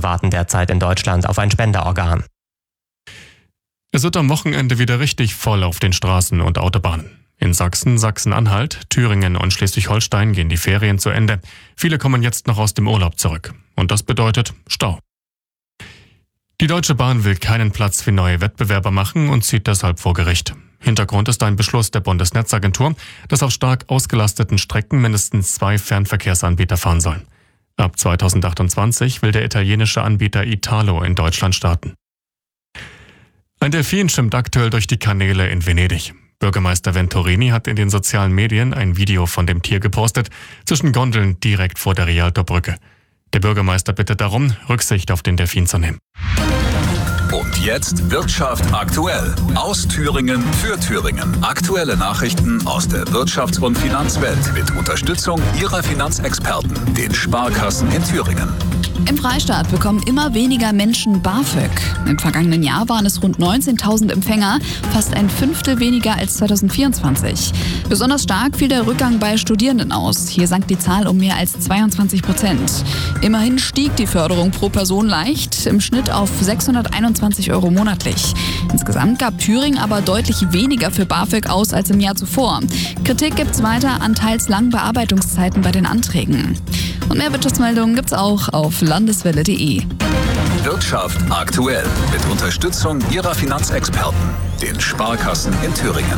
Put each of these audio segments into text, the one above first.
Menschen warten derzeit in Deutschland auf ein Spenderorgan. Es wird am Wochenende wieder richtig voll auf den Straßen und Autobahnen. In Sachsen, Sachsen-Anhalt, Thüringen und Schleswig-Holstein gehen die Ferien zu Ende. Viele kommen jetzt noch aus dem Urlaub zurück. Und das bedeutet Stau. Die Deutsche Bahn will keinen Platz für neue Wettbewerber machen und zieht deshalb vor Gericht. Hintergrund ist ein Beschluss der Bundesnetzagentur, dass auf stark ausgelasteten Strecken mindestens 2 Fernverkehrsanbieter fahren sollen. Ab 2028 will der italienische Anbieter Italo in Deutschland starten. Ein Delfin schwimmt aktuell durch die Kanäle in Venedig. Bürgermeister Venturini hat in den sozialen Medien ein Video von dem Tier gepostet, zwischen Gondeln direkt vor der Rialtobrücke. Der Bürgermeister bittet darum, Rücksicht auf den Delfin zu nehmen. Und jetzt Wirtschaft aktuell. Aus Thüringen für Thüringen. Aktuelle Nachrichten aus der Wirtschafts- und Finanzwelt mit Unterstützung Ihrer Finanzexperten, den Sparkassen in Thüringen. Im Freistaat bekommen immer weniger Menschen BAföG. Im vergangenen Jahr waren es rund 19.000 Empfänger, fast ein Fünftel weniger als 2024. Besonders stark fiel der Rückgang bei Studierenden aus. Hier sank die Zahl um mehr als 22%. Immerhin stieg die Förderung pro Person leicht, im Schnitt auf 621 € monatlich. Insgesamt gab Thüringen aber deutlich weniger für BAföG aus als im Jahr zuvor. Kritik gibt's weiter an teils langen Bearbeitungszeiten bei den Anträgen. Und mehr Wirtschaftsmeldungen gibt's auch auf landeswelle.de. Wirtschaft aktuell mit Unterstützung Ihrer Finanzexperten, den Sparkassen in Thüringen.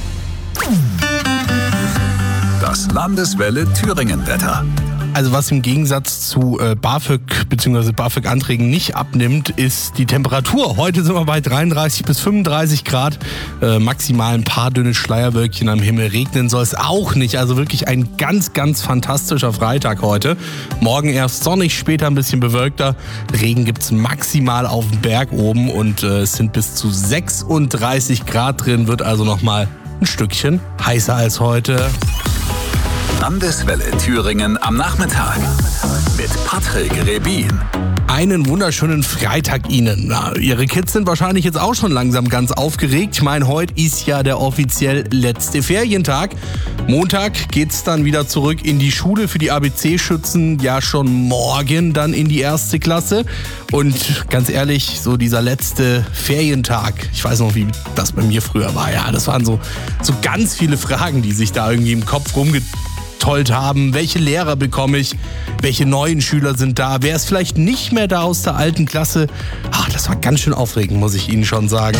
Das Landeswelle Thüringen-Wetter. Also was im Gegensatz zu BAföG bzw. BAföG-Anträgen nicht abnimmt, ist die Temperatur. Heute sind wir bei 33 bis 35 Grad. Maximal ein paar dünne Schleierwölkchen am Himmel. Regnen soll es auch nicht. Also wirklich ein ganz, ganz fantastischer Freitag heute. Morgen erst sonnig, später ein bisschen bewölkter. Regen gibt es maximal auf dem Berg oben und es sind bis zu 36 Grad drin. Wird also nochmal ein Stückchen heißer als heute. Landeswelle Thüringen am Nachmittag mit Patrick Rebin. Einen wunderschönen Freitag Ihnen. Na, Ihre Kids sind wahrscheinlich jetzt auch schon langsam ganz aufgeregt. Ich meine, heute ist ja der offiziell letzte Ferientag. Montag geht's dann wieder zurück in die Schule für die ABC-Schützen. Ja, schon morgen dann in die 1. Klasse. Und ganz ehrlich, so dieser letzte Ferientag, ich weiß noch, wie das bei mir früher war. Ja, das waren so ganz viele Fragen, die sich da irgendwie im Kopf rumgetollt haben. Welche Lehrer bekomme ich? Welche neuen Schüler sind da? Wer ist vielleicht nicht mehr da aus der alten Klasse? Ach, das war ganz schön aufregend, muss ich Ihnen schon sagen.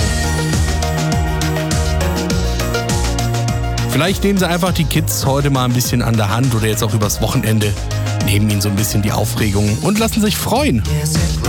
Vielleicht nehmen Sie einfach die Kids heute mal ein bisschen an der Hand oder jetzt auch übers Wochenende. Nehmen Ihnen so ein bisschen die Aufregung und lassen sich freuen.